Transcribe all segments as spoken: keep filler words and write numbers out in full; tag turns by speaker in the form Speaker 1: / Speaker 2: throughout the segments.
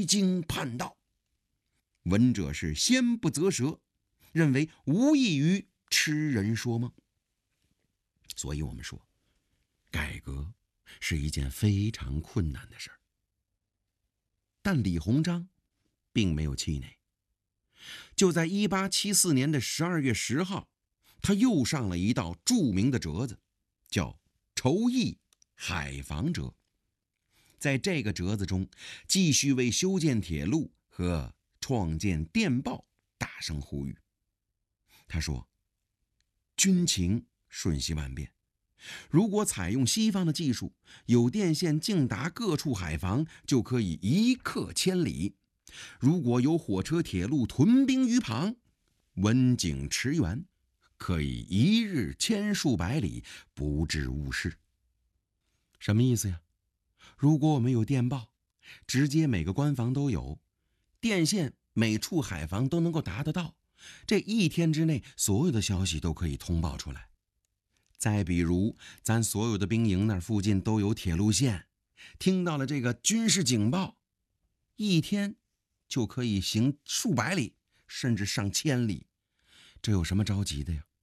Speaker 1: 离经叛道。闻者是先不择舌，认为无异于痴人说梦。所以我们说，改革是一件非常困难的事儿。但李鸿章并没有气馁，就在一八七四年的十二月十号，他又上了一道著名的折子，叫筹议海防折。在这个折子中，继续为修建铁路和创建电报大声呼吁。他说，军情瞬息万变，如果采用西方的技术，有电线径达各处海防，就可以一克千里；如果有火车铁路屯兵于旁，温井驰援，可以一日千数百里，不致误事。什么意思呀？如果我们有电报，直接每个关防都有，电线每处海防都能够达得到，这一天之内所有的消息都可以通报出来。再比如，咱所有的兵营那附近都有铁路线，听到了这个军事警报，一天就可以行数百里，甚至上千里，这有什么着急的呀？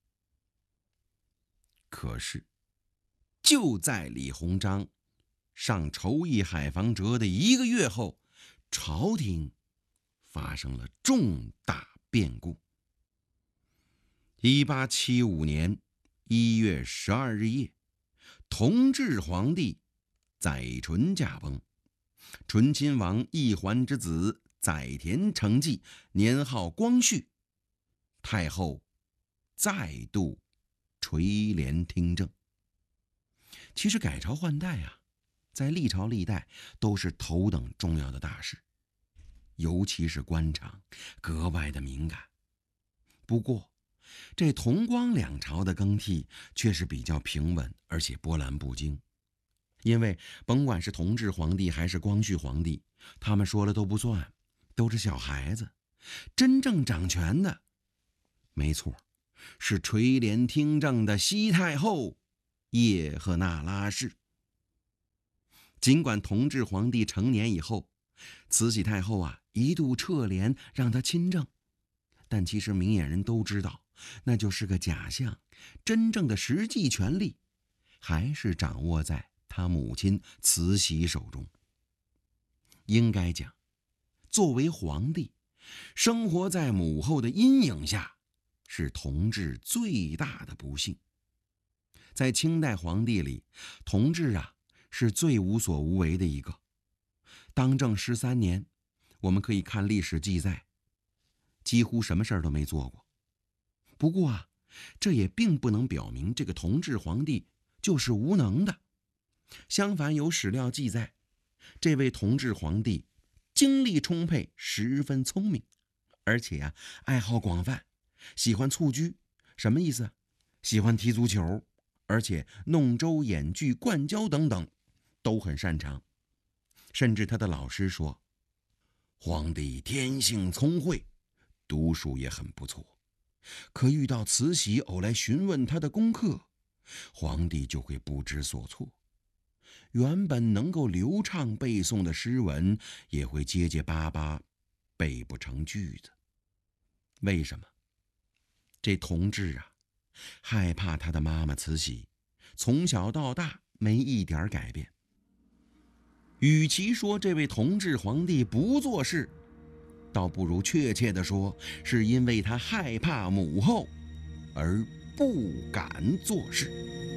Speaker 1: 可是，就在李鸿章上筹议海防折的一个月后，朝廷发生了重大变故。一八七五年一月十二日夜，同治皇帝载淳驾崩，醇亲王奕环之子载湉承继，年号光绪，太后再度垂帘听政。其实改朝换代啊，在历朝历代都是头等重要的大事，尤其是官场格外的敏感。不过这同光两朝的更替却是比较平稳，而且波澜不惊。因为甭管是同治皇帝还是光绪皇帝，他们说了都不算，都是小孩子。真正掌权的，没错，是垂帘听政的西太后叶赫那拉氏。尽管同治皇帝成年以后，慈禧太后啊一度撤帘让他亲政，但其实明眼人都知道，那就是个假象，真正的实际权力还是掌握在他母亲慈禧手中。应该讲，作为皇帝，生活在母后的阴影下，是同治最大的不幸。在清代皇帝里，同治啊是最无所无为的一个。当政十三年，我们可以看历史记载，几乎什么事儿都没做过。不过啊，这也并不能表明这个同治皇帝就是无能的。相反，有史料记载，这位同治皇帝精力充沛，十分聪明，而且啊爱好广泛，喜欢蹴鞠。什么意思？喜欢踢足球，而且弄舟演剧灌胶等等都很擅长。甚至他的老师说，皇帝天性聪慧，读书也很不错，可遇到慈禧偶来询问他的功课，皇帝就会不知所措。原本能够流畅背诵的诗文，也会结结巴巴背不成句子。为什么？这同治啊害怕他的妈妈慈禧从小到大没一点改变。与其说这位同治皇帝不做事，倒不如确切地说，是因为他害怕母后而不敢做事。